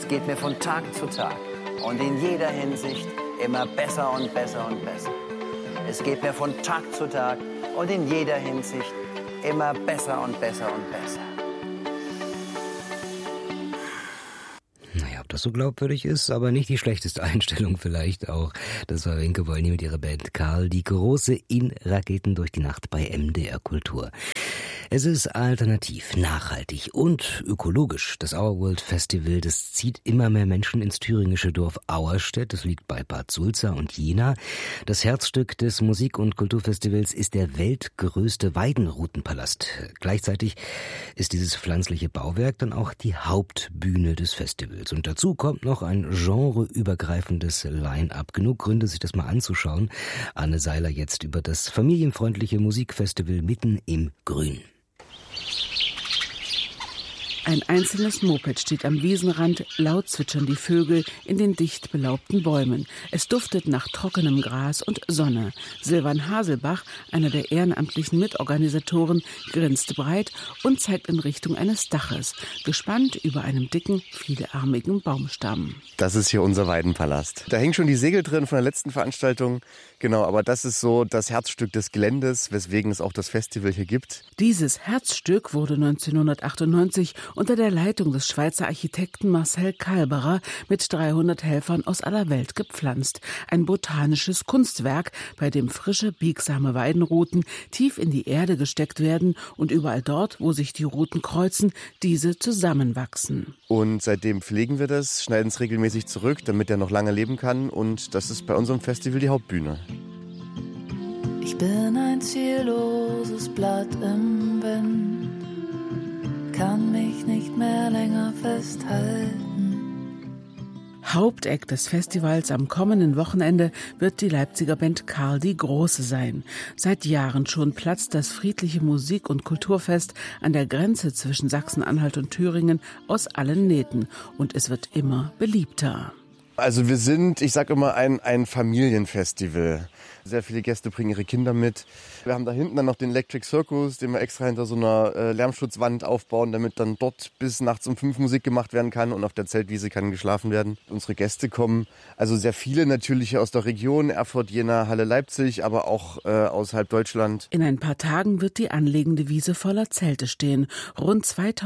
Es geht mir von Tag zu Tag und in jeder Hinsicht immer besser und besser und besser. Es geht mir von Tag zu Tag und in jeder Hinsicht immer besser und besser und besser. Naja, ob das so glaubwürdig ist, aber nicht die schlechteste Einstellung vielleicht auch. Das war Wenke Wollny mit ihrer Band Karl, die Große in Raketen durch die Nacht bei MDR Kultur. Es ist alternativ, nachhaltig und ökologisch. Das Our World Festival, das zieht immer mehr Menschen ins thüringische Dorf Auerstedt. Das liegt bei Bad Sulza und Jena. Das Herzstück des Musik- und Kulturfestivals ist der weltgrößte Weidenrutenpalast. Gleichzeitig ist dieses pflanzliche Bauwerk dann auch die Hauptbühne des Festivals. Und dazu kommt noch ein genreübergreifendes Line-up. Genug Gründe, sich das mal anzuschauen. Anne Seiler jetzt über das familienfreundliche Musikfestival mitten im Grün. Ein einzelnes Moped steht am Wiesenrand, laut zwitschern die Vögel in den dicht belaubten Bäumen. Es duftet nach trockenem Gras und Sonne. Silvan Haselbach, einer der ehrenamtlichen Mitorganisatoren, grinst breit und zeigt in Richtung eines Daches, gespannt über einem dicken, vielarmigen Baumstamm. Das ist hier unser Weidenpalast. Da hängen schon die Segel drin von der letzten Veranstaltung. Genau, aber das ist so das Herzstück des Geländes, weswegen es auch das Festival hier gibt. Dieses Herzstück wurde 1998 unter der Leitung des Schweizer Architekten Marcel Kalberer mit 300 Helfern aus aller Welt gepflanzt. Ein botanisches Kunstwerk, bei dem frische, biegsame Weidenruten tief in die Erde gesteckt werden und überall dort, wo sich die Ruten kreuzen, diese zusammenwachsen. Und seitdem pflegen wir das, schneiden es regelmäßig zurück, damit er noch lange leben kann. Und das ist bei unserem Festival die Hauptbühne. Ich bin ein zielloses Blatt im Wind, kann mich nicht mehr länger festhalten. Haupteck des Festivals am kommenden Wochenende wird die Leipziger Band Karl die Große sein. Seit Jahren schon platzt das friedliche Musik- und Kulturfest an der Grenze zwischen Sachsen-Anhalt und Thüringen aus allen Nähten. Und es wird immer beliebter. Also wir sind, ich sag immer, ein Familienfestival. Sehr viele Gäste bringen ihre Kinder mit. Wir haben da hinten dann noch den Electric Circus, den wir extra hinter so einer Lärmschutzwand aufbauen, damit dann dort bis nachts um 5 Musik gemacht werden kann und auf der Zeltwiese kann geschlafen werden. Unsere Gäste kommen, also sehr viele natürlich aus der Region, Erfurt, Jena, Halle, Leipzig, aber auch außerhalb Deutschland. In ein paar Tagen wird die anlegende Wiese voller Zelte stehen. Rund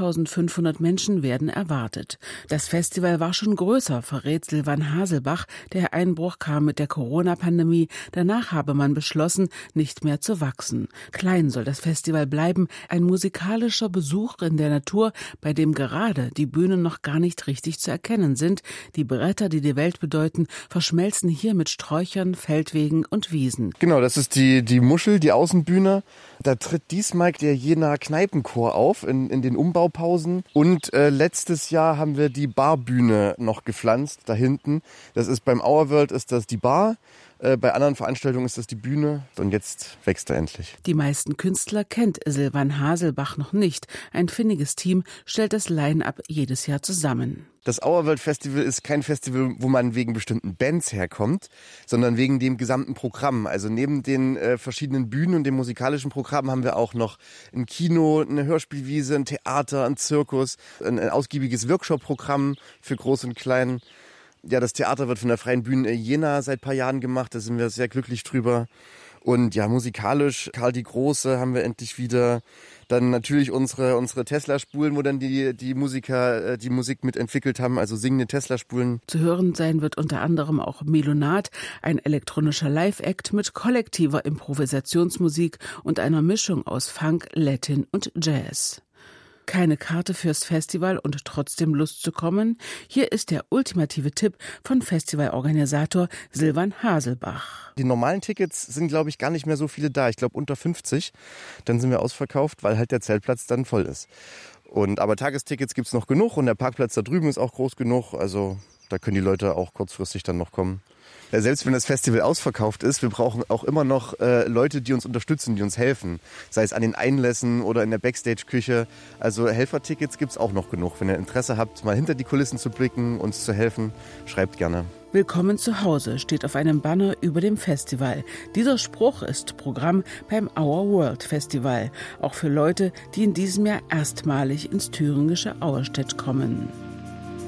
2500 Menschen werden erwartet. Das Festival war schon größer, verrät Silvan Haselbach. Der Einbruch kam mit der Corona-Pandemie. Danach habe man beschlossen, nicht mehr zu wachsen. Klein soll das Festival bleiben, ein musikalischer Besuch in der Natur, bei dem gerade die Bühnen noch gar nicht richtig zu erkennen sind. Die Bretter, die die Welt bedeuten, verschmelzen hier mit Sträuchern, Feldwegen und Wiesen. Genau, das ist die Muschel, die Außenbühne. Da tritt diesmal der Jenaer Kneipenchor auf in den Umbaupausen. Und letztes Jahr haben wir die Barbühne noch gepflanzt, da hinten. Das ist beim Our World ist das die Bar. Bei anderen Veranstaltungen ist das die Bühne und jetzt wächst er endlich. Die meisten Künstler kennt Silvan Haselbach noch nicht. Ein findiges Team stellt das Line-up jedes Jahr zusammen. Das Our World Festival ist kein Festival, wo man wegen bestimmten Bands herkommt, sondern wegen dem gesamten Programm. Also neben den verschiedenen Bühnen und dem musikalischen Programm haben wir auch noch ein Kino, eine Hörspielwiese, ein Theater, ein Zirkus, ein ausgiebiges Workshop-Programm für Groß und Klein. Ja, das Theater wird von der Freien Bühne Jena seit ein paar Jahren gemacht, da sind wir sehr glücklich drüber. Und ja, musikalisch, Karl die Große haben wir endlich wieder. Dann natürlich unsere Tesla-Spulen, wo dann die Musiker die Musik mitentwickelt haben, also singende Tesla-Spulen. Zu hören sein wird unter anderem auch Melonat, ein elektronischer Live-Act mit kollektiver Improvisationsmusik und einer Mischung aus Funk, Latin und Jazz. Keine Karte fürs Festival und trotzdem Lust zu kommen? Hier ist der ultimative Tipp von Festivalorganisator Silvan Haselbach. Die normalen Tickets sind, glaube ich, gar nicht mehr so viele da. Ich glaube unter 50. Dann sind wir ausverkauft, weil halt der Zeltplatz dann voll ist. Aber Tagestickets gibt's noch genug und der Parkplatz da drüben ist auch groß genug. Also da können die Leute auch kurzfristig dann noch kommen. Selbst wenn das Festival ausverkauft ist, wir brauchen auch immer noch Leute, die uns unterstützen, die uns helfen. Sei es an den Einlässen oder in der Backstage-Küche. Also Helfertickets gibt's auch noch genug. Wenn ihr Interesse habt, mal hinter die Kulissen zu blicken, uns zu helfen, schreibt gerne. Willkommen zu Hause steht auf einem Banner über dem Festival. Dieser Spruch ist Programm beim Our World Festival. Auch für Leute, die in diesem Jahr erstmalig ins thüringische Auerstedt kommen.